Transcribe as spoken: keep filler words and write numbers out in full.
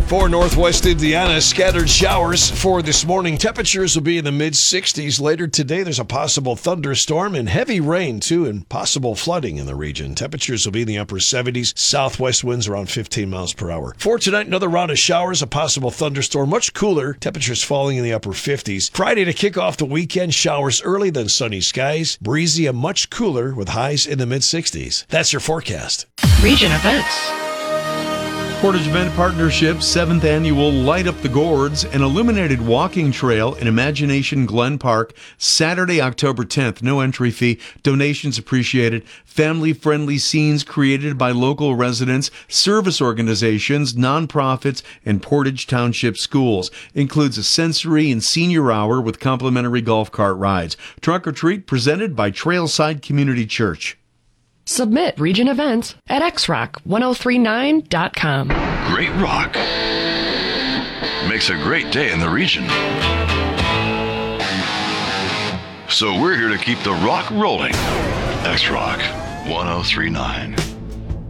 For northwest Indiana, scattered showers for this morning. Temperatures will be in the mid sixties. Later today, there's a possible thunderstorm and heavy rain, too, and possible flooding in the region. Temperatures will be in the upper seventies. Southwest winds around fifteen miles per hour. For tonight, another round of showers, a possible thunderstorm, much cooler. Temperatures falling in the upper fifties. Friday to kick off the weekend, showers early, then sunny skies. Breezy and much cooler with highs in the mid sixties. That's your forecast. Region events. Portage Event Partnership's seventh annual Light Up the Gourds, an illuminated walking trail in Imagination Glen Park, Saturday, October tenth. No entry fee. Donations appreciated. Family-friendly scenes created by local residents, service organizations, nonprofits, and Portage Township schools. Includes a sensory and senior hour with complimentary golf cart rides. Trunk or treat presented by Trailside Community Church. Submit region events at x rock ten thirty-nine dot com. Great rock makes a great day in the region. So we're here to keep the rock rolling. X Rock ten thirty-nine.